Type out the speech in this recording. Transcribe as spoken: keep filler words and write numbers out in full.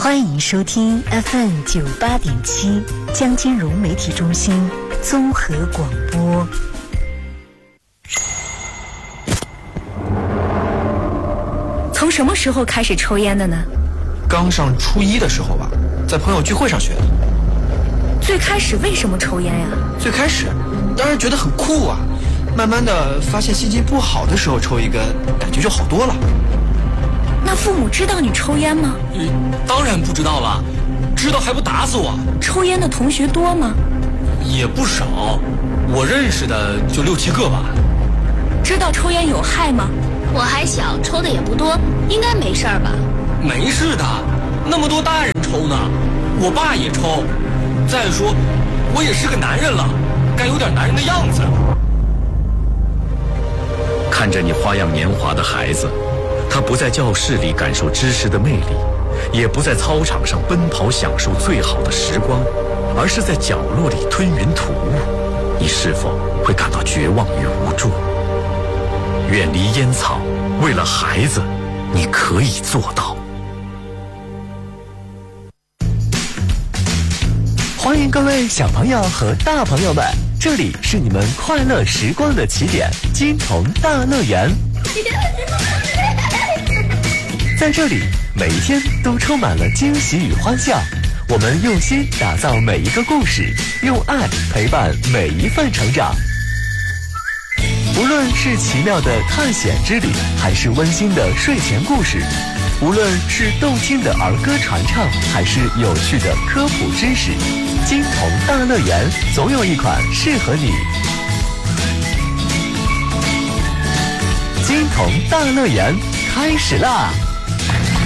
欢迎收听 F M 九八点七江金融媒体中心综合广播。从什么时候开始抽烟的呢？ 刚上初一的时候吧，在朋友聚会上学的。 最开始为什么抽烟呀？ 最开始当然觉得很酷啊，慢慢的发现心情不好的时候抽一根，感觉就好多了。 那父母知道你抽烟吗？ 嗯，当然不知道了，知道还不打死我。 抽烟的同学多吗？ 也不少，我认识的就六七个吧。 知道抽烟有害吗？ 我还小，抽的也不多，应该没事儿吧？ 没事的，那么多大人抽呢，我爸也抽。再说，我也是个男人了，该有点男人的样子。 看着你花样年华的孩子，他不在教室里感受知识的魅力，也不在操场上奔跑享受最好的时光，而是在角落里吞云吐雾。你是否会感到绝望与无助？远离烟草，为了孩子，你可以做到。 欢迎各位小朋友和大朋友们，这里是你们快乐时光的起点——金童大乐园。在这里，每一天都充满了惊喜与欢笑。我们用心打造每一个故事，用爱陪伴每一份成长。无论是奇妙的探险之旅，还是温馨的睡前故事，无论是动听的儿歌传唱，还是有趣的科普知识，金童大乐园总有一款适合你。金童大乐园开始啦！